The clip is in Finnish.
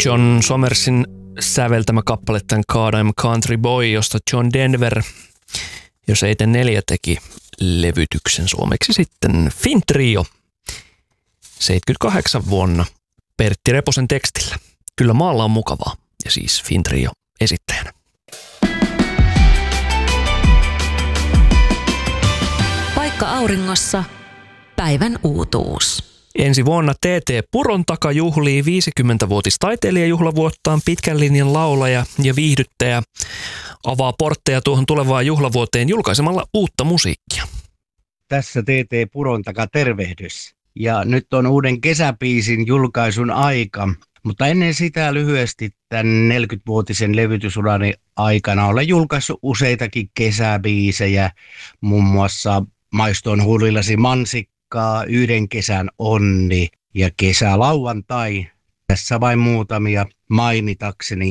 John Somersin säveltämä kappale tämän God I'm Country Boy, josta John Denver jo 74 teki levytyksen suomeksi sitten Finn Trio 78 vuonna Pertti Reposen tekstillä. Kyllä maalla on mukavaa ja siis Finn Trio esittäjänä. Paikka auringossa. Päivän uutuus. Ensi vuonna TT Purontaka juhlii 50-vuotistaiteilijajuhlavuottaan. Pitkän linjan laulaja ja viihdyttäjä avaa portteja tuohon tulevaan juhlavuoteen julkaisemalla uutta musiikkia. Tässä TT Purontaka tervehdys. Ja nyt on uuden kesäbiisin julkaisun aika. Mutta ennen sitä lyhyesti tämän 40-vuotisen levytysurani aikana olen julkaissut useitakin kesäbiisejä. Muun muassa Maistoon huulillasi mansikkaa, Yhden kesän onni ja Kesälauantai. Tässä vain muutamia mainitakseni.